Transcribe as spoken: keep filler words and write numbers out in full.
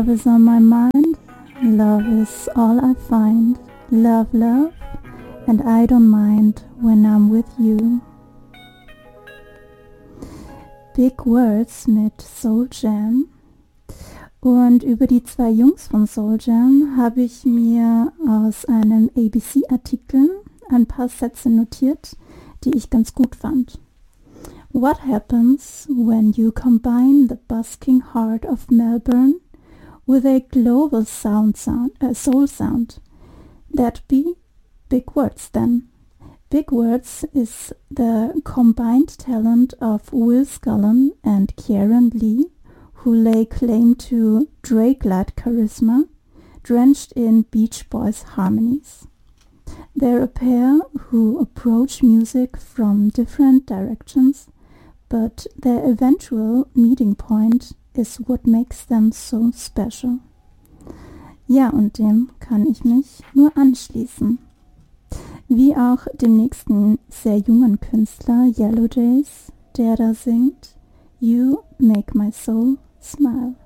Love is on my mind, love is all I find. Love, love, and I don't mind when I'm with you. Big Words mit Soul Jam. Und über die zwei Jungs von Soul Jam habe ich mir aus einem A B C-Artikel ein paar Sätze notiert, die ich ganz gut fand. What happens when you combine the busking heart of Melbourne with a global sound sound, uh, soul sound? That'd be Big Words then. Big Words is the combined talent of Will Scullin and Kieran Lee, who lay claim to Drake-like charisma, drenched in Beach Boys harmonies. They're a pair who approach music from different directions, but their eventual meeting point is what makes them so special. Ja, und dem kann ich mich nur anschließen. Wie auch dem nächsten sehr jungen Künstler Yellow Jays, der da singt You Make My Soul Smile.